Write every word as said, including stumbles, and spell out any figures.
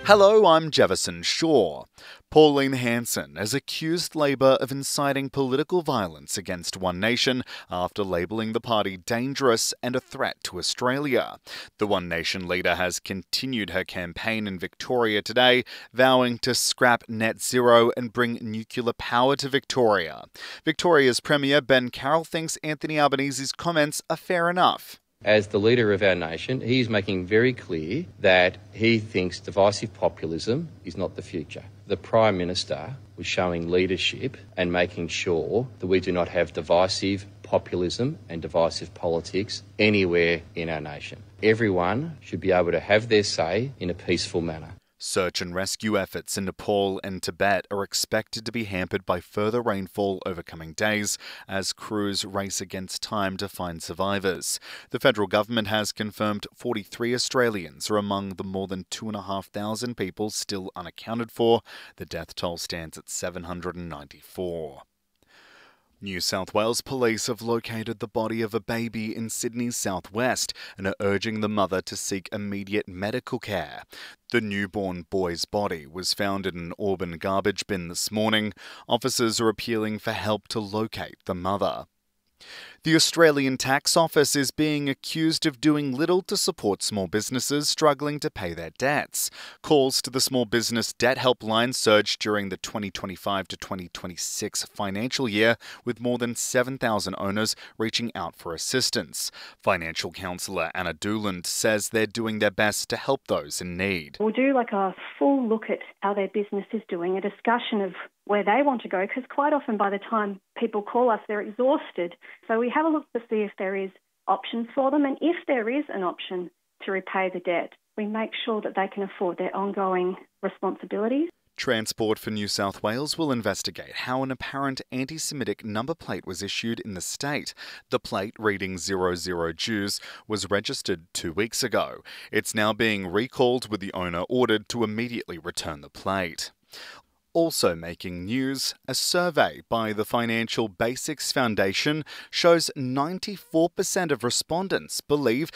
Hello, I'm Jefferson Shaw. Pauline Hanson has accused Labor of inciting political violence against One Nation after labelling the party dangerous and a threat to Australia. The One Nation leader has continued her campaign in Victoria today, vowing to scrap net zero and bring nuclear power to Victoria. Victoria's Premier Ben Carroll thinks Anthony Albanese's comments are fair enough. As the leader of our nation, he is making very clear that he thinks divisive populism is not the future. The Prime Minister was showing leadership and making sure that we do not have divisive populism and divisive politics anywhere in our nation. Everyone should be able to have their say in a peaceful manner. Search and rescue efforts in Nepal and Tibet are expected to be hampered by further rainfall over coming days as crews race against time to find survivors. The federal government has confirmed forty-three Australians are among the more than two thousand five hundred people still unaccounted for. The death toll stands at seven hundred ninety-four. New South Wales police have located the body of a baby in Sydney's southwest and are urging the mother to seek immediate medical care. The newborn boy's body was found in an Auburn garbage bin this morning. Officers are appealing for help to locate the mother. The Australian Tax Office is being accused of doing little to support small businesses struggling to pay their debts. Calls to the Small Business Debt Helpline surged during the twenty twenty-five to twenty twenty-six financial year, with more than seven thousand owners reaching out for assistance. Financial counsellor Anna Dooland says they're doing their best to help those in need. We'll do like a full look at how their business is doing, a discussion of where they want to go, because quite often by the time people call us, they're exhausted. So we have a look to see if there is options for them, and if there is an option to repay the debt, we make sure that they can afford their ongoing responsibilities. Transport for New South Wales will investigate how an apparent anti-Semitic number plate was issued in the state. The plate, reading zero zero Jews, was registered two weeks ago. It's now being recalled, with the owner ordered to immediately return the plate. Also making news, a survey by the Financial Basics Foundation shows ninety-four percent of respondents believe